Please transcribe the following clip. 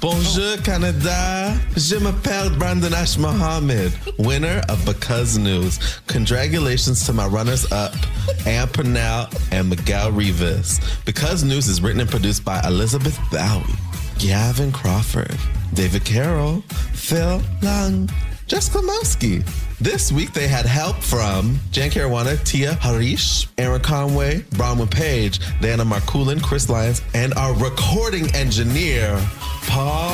Bonjour, Canada. Je m'appelle Brandon Ash Mohammed, winner of Because News. Congratulations to my runners-up, Ann Purnell and Miguel Rivas. Because News is written and produced by Elizabeth Bowie, Gavin Crawford, David Carroll, Phil Lang, Jessica Mowski. This week they had help from Jan Caruana, Tia Harish, Aaron Conway, Bronwyn Page, Dana Markulin, Chris Lyons, and our recording engineer, Paul